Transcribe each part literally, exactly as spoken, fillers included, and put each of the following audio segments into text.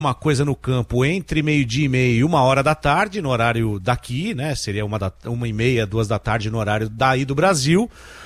uma coisa no campo entre meio-dia e meia e uma hora da tarde, no horário daqui, né? Seria uma, da, uma e meia, duas da tarde no horário daí do Brasil.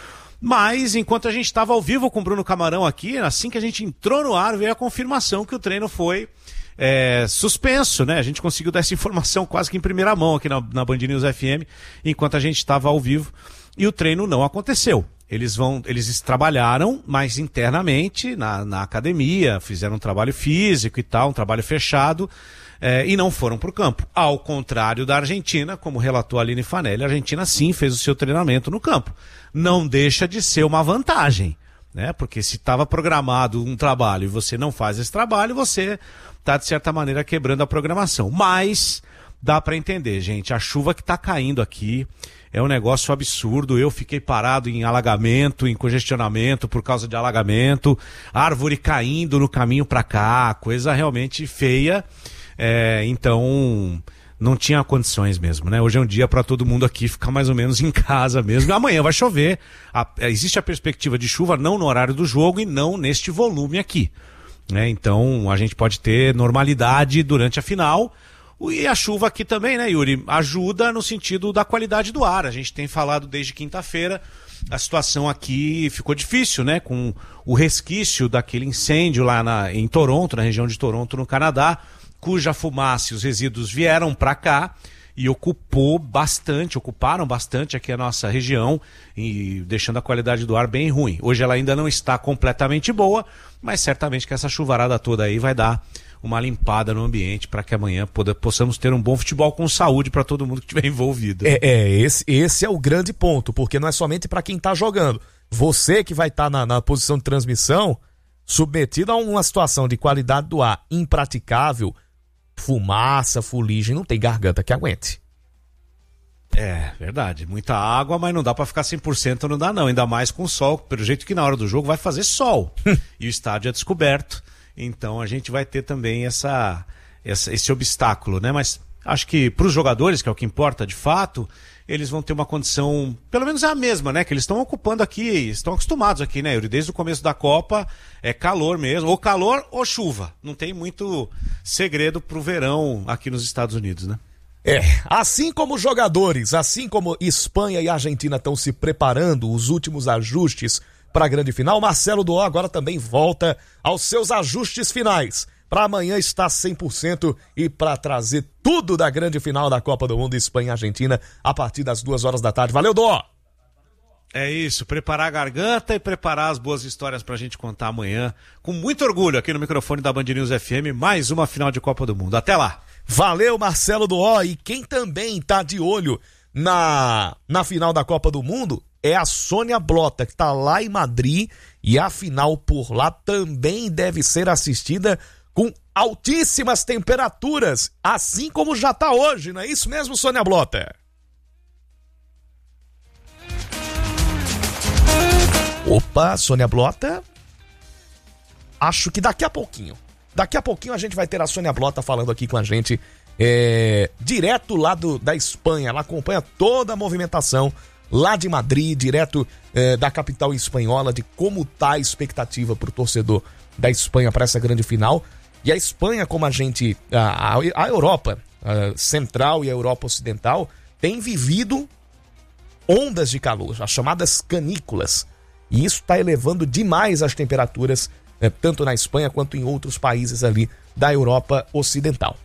Mas, enquanto a gente estava ao vivo com o Bruno Camarão aqui, assim que a gente entrou no ar, veio a confirmação que o treino foi é, suspenso, né? A gente conseguiu dar essa informação quase que em primeira mão aqui na, na Band News F M, enquanto a gente estava ao vivo, e o treino não aconteceu. Eles vão, eles trabalharam, mas internamente na, na academia, fizeram um trabalho físico e tal, um trabalho fechado, é, e não foram para o campo. Ao contrário da Argentina, como relatou a Aline Fanelli, a Argentina sim fez o seu treinamento no campo. Não deixa de ser uma vantagem, né? Porque se estava programado um trabalho e você não faz esse trabalho, você está, de certa maneira, quebrando a programação. Mas dá para entender, gente, a chuva que está caindo aqui é um negócio absurdo. Eu fiquei parado em alagamento, em congestionamento por causa de alagamento, árvore caindo no caminho para cá, coisa realmente feia. É, então, não tinha condições mesmo, né? Hoje é um dia para todo mundo aqui ficar mais ou menos em casa mesmo. Amanhã vai chover. A, existe a perspectiva de chuva não no horário do jogo e não neste volume aqui, né? Então, a gente pode ter normalidade durante a final. E a chuva aqui também, né, Yuri, ajuda no sentido da qualidade do ar. A gente tem falado desde quinta-feira, a situação aqui ficou difícil, né, com o resquício daquele incêndio lá na, em Toronto, na região de Toronto, no Canadá, cuja fumaça e os resíduos vieram para cá e ocupou bastante, ocuparam bastante aqui a nossa região, e deixando a qualidade do ar bem ruim. Hoje ela ainda não está completamente boa, mas certamente que essa chuvarada toda aí vai dar uma limpada no ambiente para que amanhã poda, possamos ter um bom futebol com saúde para todo mundo que estiver envolvido. É, é esse, esse é o grande ponto, porque não é somente para quem está jogando. Você que vai estar tá na, na posição de transmissão, submetido a uma situação de qualidade do ar impraticável, fumaça, fuligem, não tem garganta que aguente. É, verdade. Muita água, mas não dá para ficar cem por cento, não dá não. Ainda mais com sol, pelo jeito que na hora do jogo vai fazer sol. E o estádio é descoberto. Então a gente vai ter também essa, essa, esse obstáculo, né? Mas acho que para os jogadores, que é o que importa de fato, eles vão ter uma condição, pelo menos é a mesma, né? Que eles estão ocupando aqui, estão acostumados aqui, né, Yuri? Desde o começo da Copa é calor mesmo, ou calor ou chuva. Não tem muito segredo pro verão aqui nos Estados Unidos, né? É, assim como os jogadores, assim como Espanha e Argentina estão se preparando, os últimos ajustes para a grande final, Marcelo Duó agora também volta aos seus ajustes finais, para amanhã estar cem por cento e para trazer tudo da grande final da Copa do Mundo Espanha e Argentina a partir das duas horas da tarde. Valeu, Duó! É isso, preparar a garganta e preparar as boas histórias pra gente contar amanhã, com muito orgulho aqui no microfone da Band News F M, mais uma final de Copa do Mundo. Até lá! Valeu, Marcelo Duó! E quem também tá de olho na, na final da Copa do Mundo é a Sônia Blota, que está lá em Madrid, e a final por lá também deve ser assistida com altíssimas temperaturas, assim como já está hoje, não é isso mesmo, Sônia Blota? Opa, Sônia Blota, acho que daqui a pouquinho, daqui a pouquinho a gente vai ter a Sônia Blota falando aqui com a gente, é, direto lá do, da Espanha. Ela acompanha toda a movimentação lá de Madrid, direto eh, da capital espanhola, de como tá a expectativa pro torcedor da Espanha para essa grande final. E a Espanha, como a gente, a, a Europa a central e a Europa ocidental, tem vivido ondas de calor, as chamadas canículas. E isso está elevando demais as temperaturas, eh, tanto na Espanha quanto em outros países ali da Europa ocidental.